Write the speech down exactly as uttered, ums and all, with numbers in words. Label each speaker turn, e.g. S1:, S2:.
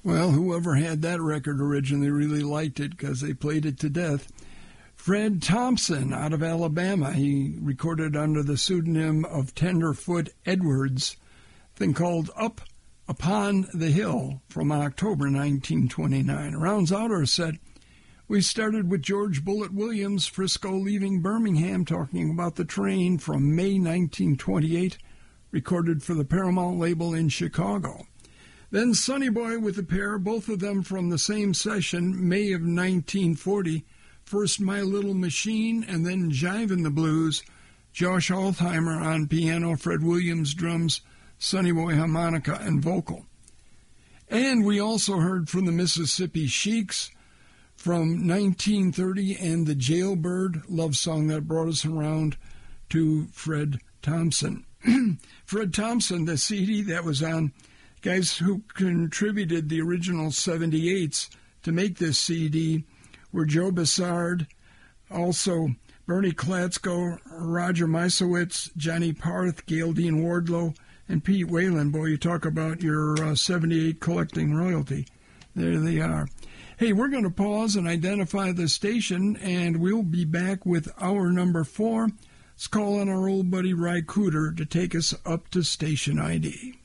S1: Well, whoever had that record originally really liked it because they played it to death. Fred Thompson out of Alabama. He recorded under the pseudonym of Tenderfoot Edwards, a thing called Up Upon the Hill from October nineteen twenty-nine. Rounds out our set. We started with George Bullet Williams, Frisco leaving Birmingham, talking about the train from May nineteen twenty-eight, recorded for the Paramount label in Chicago. Then Sonny Boy with a pair, both of them from the same session, May of nineteen forty, first My Little Machine and then Jivin' the Blues, Josh Altheimer on piano, Fred Williams drums, Sonny Boy harmonica and vocal. And we also heard from the Mississippi Sheiks from nineteen thirty and the Jailbird love song that brought us around to Fred Thompson. Fred Thompson, the C D that was on, guys who contributed the original seventy-eights to make this C D were Joe Bassard, also Bernie Klatsko, Roger Meisowitz, Johnny Parth, Gail Dean Wardlow, and Pete Whalen. Boy, you talk about your uh, seventy-eight collecting royalty. There they are. Hey, we're going to pause and identify the station, and we'll be back with hour number four. Let's call on our old buddy Ry Cooter to take us up to station I D.